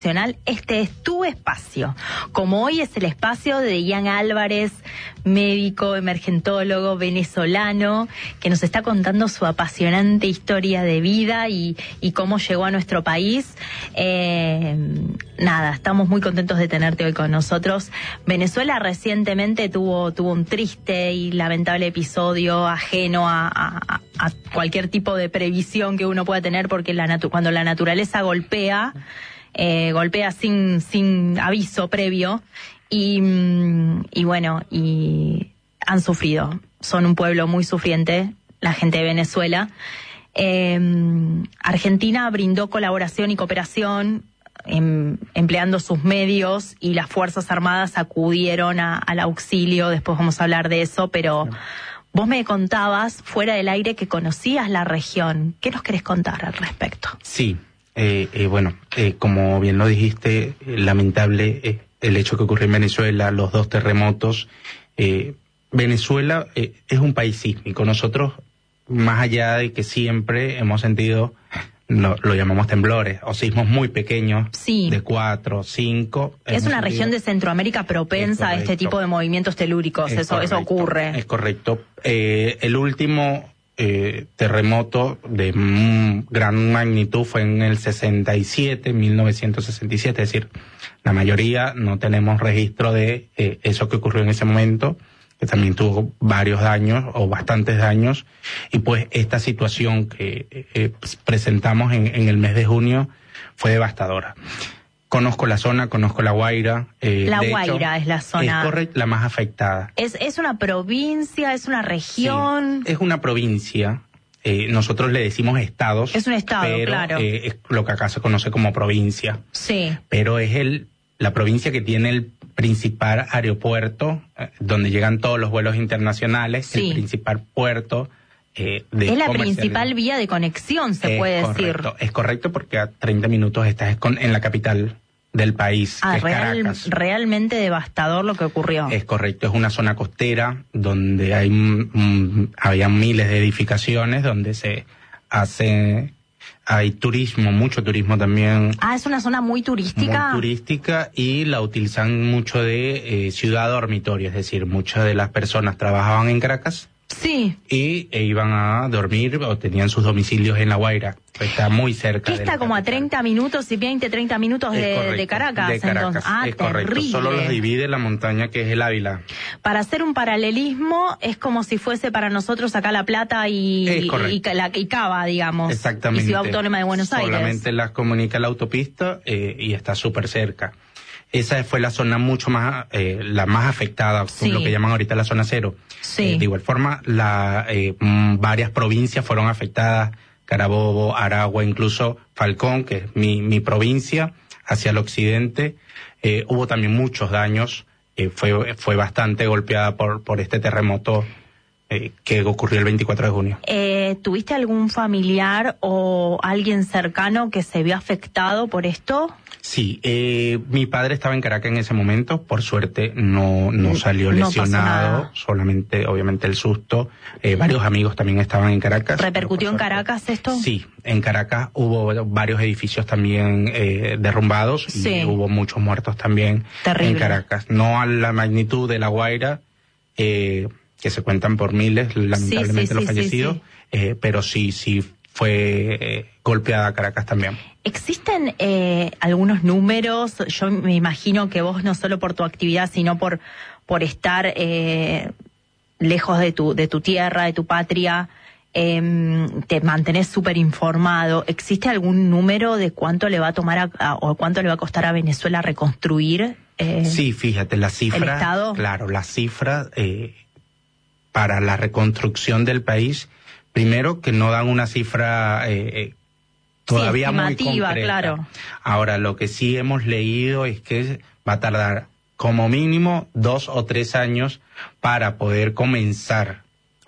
Este es tu espacio, como hoy es el espacio de Ian Álvarez, médico, emergentólogo venezolano, que nos está contando su apasionante historia de vida y cómo llegó a nuestro país. Estamos muy contentos de tenerte hoy con nosotros. Venezuela recientemente tuvo un triste y lamentable episodio ajeno a cualquier tipo de previsión que uno pueda tener, porque cuando la naturaleza golpea sin aviso previo y han sufrido. Son un pueblo muy sufriente, la gente de Venezuela. Argentina brindó colaboración y cooperación empleando sus medios, y las Fuerzas Armadas acudieron al auxilio. Después vamos a hablar de eso, pero vos me contabas fuera del aire que conocías la región. ¿Qué nos querés contar al respecto? Sí. Como bien lo dijiste, lamentable el hecho que ocurrió en Venezuela, los 2 terremotos. Venezuela es un país sísmico. Nosotros, más allá de que siempre hemos sentido, lo llamamos temblores o sismos muy pequeños, sí, de 4, 5. Es una región de Centroamérica propensa a este tipo de movimientos telúricos. Eso ocurre. Es correcto. El último terremoto de gran magnitud fue en el 1967, es decir, la mayoría no tenemos registro de eso que ocurrió en ese momento, que también tuvo varios daños o bastantes daños, y pues esta situación que presentamos en el mes de junio fue devastadora. Conozco la zona, conozco La Guaira. La Guaira es la zona. Es correcto, la más afectada. ¿Es una provincia? ¿Es una región? Sí, es una provincia. Nosotros le decimos estados. Es un estado, pero, claro. Es lo que acá se conoce como provincia. Sí. Pero es la provincia que tiene el principal aeropuerto, donde llegan todos los vuelos internacionales, sí, el principal puerto. Es la principal vía de conexión, se puede decir. Es correcto, porque a 30 minutos estás en la capital del país, que es Caracas. Realmente devastador lo que ocurrió. Es correcto, es una zona costera donde había miles de edificaciones, donde hay turismo, mucho turismo también. Es una zona muy turística. Muy turística, y la utilizan mucho de ciudad dormitorio, es decir, muchas de las personas trabajaban en Caracas. Sí. Y iban a dormir o tenían sus domicilios en La Guaira. Está muy cerca. Está como a 30 minutos y 30 minutos de Caracas. De Caracas, entonces. Es correcto. Solo los divide la montaña que es el Ávila. Para hacer un paralelismo, es como si fuese para nosotros acá La Plata y Cava, digamos. Exactamente. Y Ciudad Autónoma de Buenos Aires. Solamente las comunica la autopista y está súper cerca. Esa fue la zona mucho más, la más afectada, sí, lo que llaman ahorita la zona cero. Sí. De igual forma, varias provincias fueron afectadas: Carabobo, Aragua, incluso Falcón, que es mi provincia, hacia el occidente. Hubo también muchos daños, fue bastante golpeada por este terremoto que ocurrió el 24 de junio. ¿Tuviste algún familiar o alguien cercano que se vio afectado por esto? Sí, mi padre estaba en Caracas en ese momento, por suerte no salió lesionado, solamente obviamente el susto. Varios amigos también estaban en Caracas. ¿Repercutió en Caracas esto? Sí, en Caracas hubo varios edificios también derrumbados, sí, y hubo muchos muertos también. Terrible. En Caracas. No a la magnitud de La Guaira, que se cuentan por miles, lamentablemente, los fallecidos, pero sí fue golpeada Caracas también. ¿Existen algunos números? Yo me imagino que vos, no solo por tu actividad, sino por estar lejos de tu tierra, de tu patria, te mantenés súper informado. ¿Existe algún número de cuánto le va a tomar o cuánto le va a costar a Venezuela reconstruir? Sí, fíjate, la cifra. ¿El Estado? Claro, la cifra para la reconstrucción del país, primero que no dan una cifra todavía muy concreta. Claro. Ahora, lo que sí hemos leído es que va a tardar como mínimo 2 o 3 años para poder comenzar.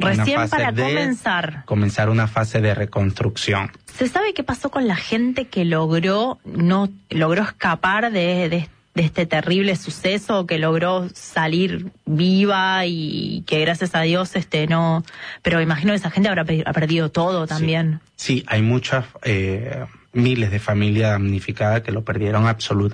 Comenzar una fase de reconstrucción. ¿Se sabe qué pasó con la gente que logró escapar de este terrible suceso, que logró salir viva y que gracias a Dios no... Pero imagino que esa gente habrá perdido todo también. Sí, hay muchas miles de familias damnificadas que lo perdieron absolutamente.